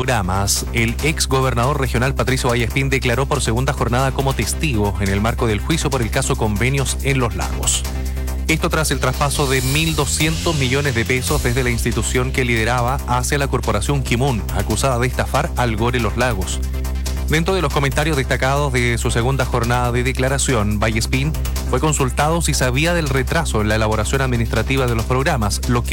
programas, el ex gobernador regional Patricio Vallespín declaró por segunda jornada como testigo en el marco del juicio por el caso Convenios en los Lagos. Esto tras el traspaso de 1.200 millones de pesos desde la institución que lideraba hacia la corporación Kimun, acusada de estafar al Gore Los Lagos. Dentro de los comentarios destacados de su segunda jornada de declaración, Vallespín fue consultado si sabía del retraso en la elaboración administrativa de los programas, lo que